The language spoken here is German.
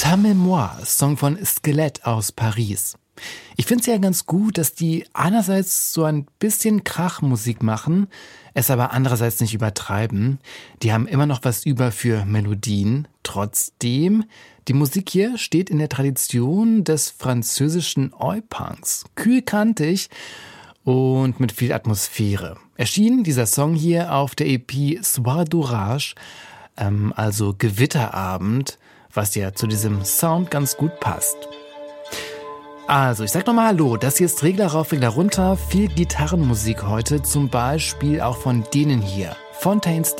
Ta Mémoire, Song von Skelett aus Paris. Ich finde es ja ganz gut, dass die einerseits so ein bisschen Krachmusik machen, es aber andererseits nicht übertreiben. Die haben immer noch was über für Melodien. Trotzdem, die Musik hier steht in der Tradition des französischen Oi-Punks. Kühlkantig und mit viel Atmosphäre. Erschien dieser Song hier auf der EP Soir d'Orage, also Gewitterabend, was ja zu diesem Sound ganz gut passt. Also, ich sag nochmal Hallo, das hier ist Regler rauf, Regler runter, viel Gitarrenmusik heute, zum Beispiel auch von denen hier, Fontaine's